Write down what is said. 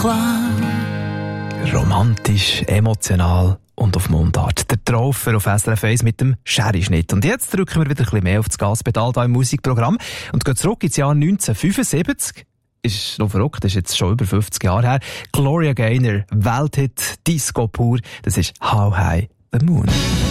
Romantisch, emotional und auf Mundart. Der Traufer auf SRF 1 mit dem Sherry-Schnitt. Und jetzt drücken wir wieder ein bisschen mehr auf das Gaspedal hier im Musikprogramm und gehen zurück ins Jahr 1975. Ist noch verrückt, ist jetzt schon über 50 Jahre her. Gloria Gaynor, Welthit, Disco pur. Das ist How High the Moon.